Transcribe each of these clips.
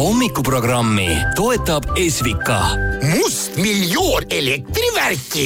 Hommikuprogrammi toetab Esvika. Mustmiljoon elektrivärki.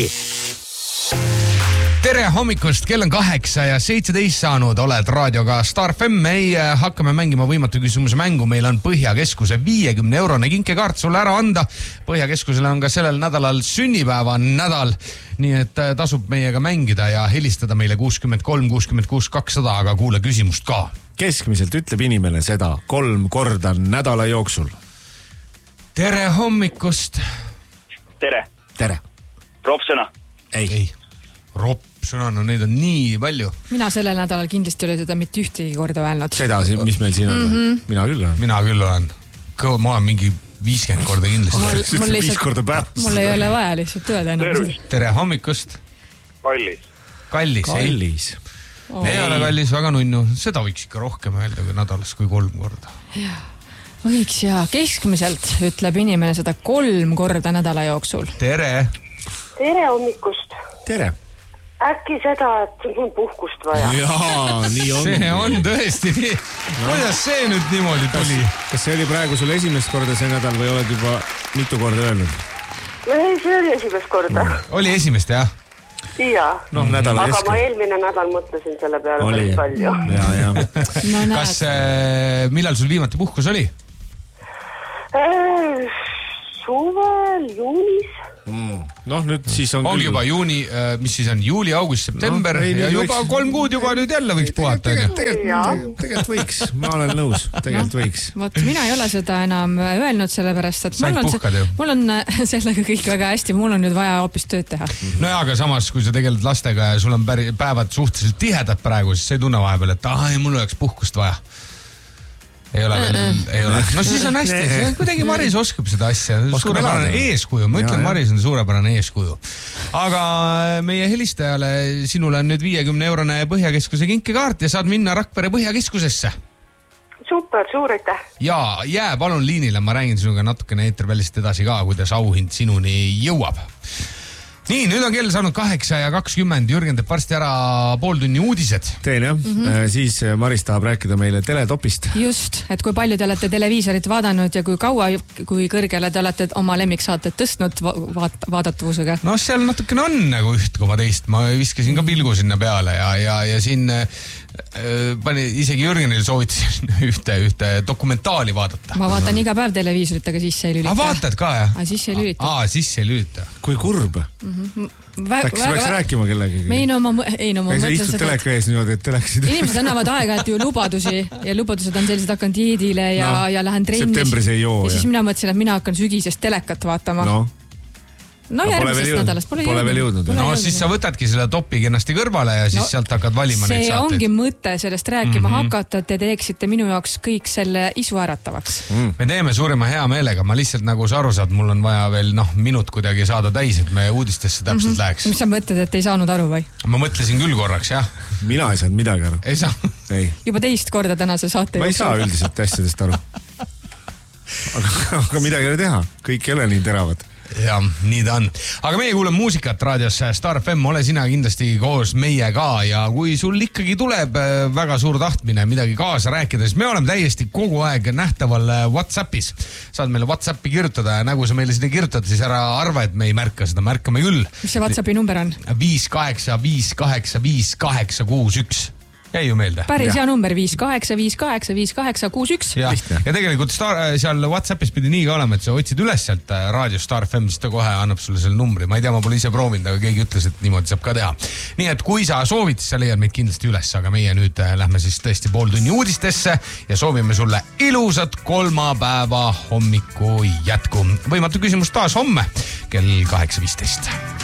Tere hommikust, kell on 8:17 saanud, oled raadioga Star FM. Meie hakkame mängima võimatu küsimuse mängu. Meil on Põhjakeskuse 50-eurone kinkekaart sulle ära anda. Põhjakeskusele on ka sellel nädalal sünnipäeva nädal, nii et tasub meiega mängida ja helistada meile 63 66 200, aga kuule küsimust ka. Keskmiselt ütleb inimene seda 3 korda nädala jooksul. Tere hommikust. Tere. Tere. Ropsõna. Ei. Ropsõna, no neid on nii palju. Mina sellel nädalal kindlasti oli seda mitte ühtegi korda öelnud. Seda, mis meil siin on? Mina küll olen. Ma olen mingi 50 korda kindlasti. Mul 5 korda päevas. Mul ei ole vaja lihtsalt öelda enam. Tere hommikust. Kallis. Ei ole kallis, väga nunnu. Seda võiks ikka rohkem öelda kui nädalas kui 3 korda. Võiks ja keskmiselt ütleb inimene seda 3 korda nädala jooksul. Tere. Tere hommikust. Tere. Äkki seda, et on puhkust vaja. Jaa, nii on. See on tõesti nii. Kuidas see nüüd niimoodi tuli? Kas see oli praegu sul esimest korda see nädal või oled juba mitu korda öelnud? See oli esimest korda. Oli esimest, jah? Jaa. Nädala aga ma eelmine nädal mõtlesin selle peale päris palju. Ja. Kas, millal sul viimati puhkus oli? Suvel, juunis. Nüüd siis on küll juba juuni, mis siis on juuli, august, september ja juba 3 kuud juba nüüd jälle võiks puhata. Tegelikult võiks, ma olen nõus, tegelikult võiks. Vot mina ei ole seda enam öelnud sellepärast, et mul on sellega kõik väga hästi, mul on nüüd vaja hoopis tööd teha. No ja, aga samas, kui sa tegeled lastega ja sul on päevad suhteliselt tihedad praegu, siis sa ei tunne vahepeal, et mul oleks puhkust vaja. Ei ole. No siis on hästi. Kuidagi Maris oskab seda asja. Suurepärane eeskuju. Ma ütlen, Maris on suurepärane eeskuju. Aga meie helistajale sinule on nüüd 50-eurone Põhjakeskuse kinkekaart ja saad minna Rakvere Põhjakeskusesse. Super, suur aitäh. Ja jää palun liinile. Ma räägin sinuga natukene eetervälist edasi ka, kuidas auhind sinuni jõuab. Nii, nüüd on kell saanud 8:20. Jürgen teeb varsti ära pool tunni uudised. Teen jah. Siis Maris tahab rääkida meile teletopist. Just, et kui palju te olete televiisorit vaadanud ja kui kaua, kui kõrgele te olete oma lemmiksaated tõstnud vaadatavusega? No seal natukene on nagu 1,2. Ma viskasin ka pilgu sinna peale ja siin isegi Jürgenil soovitasin ühte dokumentaali vaadata. Ma vaatan iga päev televiisorit, aga siis ei lülita. Vaatad ka, jah? Siis ei lülita. Kui kurb. Äkki sa peaks rääkima kellegagi? Ma sa istud teleka ees niimoodi, et teleksid. Inimesed annavad aega, et ju lubadusi ja lubadused on sellised, hakkan dieedile ja lähen trennis. Septembris ei joo. Ja siis mina mõtlesin, et mina hakkan sügisest telekat vaatama. No järgmisest nädalast pole veel jõudnud. No siis sa võtadki selle topi kennasti kõrvale ja siis sealt hakkad valima neid saateid. See ongi mõte sellest rääkima hakata, et te teeksite minu jaoks kõik selle isu äratavaks. Me teeme suurima hea meelega. Ma lihtsalt nagu sa aru saad, mul on vaja veel minut kuidagi saada täis, et me uudistesse täpselt läheks. Mis sa mõtled, et ei saanud aru või? Ma mõtlesin küll korraks, jah. Mina ei saanud midagi aru. Ei saa? Juba teist korda tänase saate. Ma ei saa üldiselt asjadest aru. Aga midagi ei teha. Kõik ei ole nii teravad. Ja, nii ta on. Aga meie kuuleme muusikat raadios Star FM, ole sina kindlasti koos meie ka ja kui sul ikkagi tuleb väga suur tahtmine midagi kaasa rääkida, siis me oleme täiesti kogu aeg nähtaval WhatsAppis. Saad meile WhatsAppi kirjutada ja nagu sa meile sinna kirjutad, siis ära arva, et me ei märka seda, märkame küll. Mis see WhatsAppi number on? 58585861. Jäi ju meelde? Päris hea number, 58585861. Ja tegelikult seal WhatsAppis pidi nii ka olema, et sa otsid üles sealt raadio Star FM, siis ta kohe annab sulle selle numbri. Ma ei tea, ma pole ise proovinud, aga keegi ütles, et niimoodi saab ka teha. Nii et kui sa soovid, siis sa leiad meid kindlasti üles, aga meie nüüd lähme siis tõesti pool tunni uudistesse ja soovime sulle ilusat kolmapäeva hommiku jätku. Võimatu küsimus taas homme kell 8:15.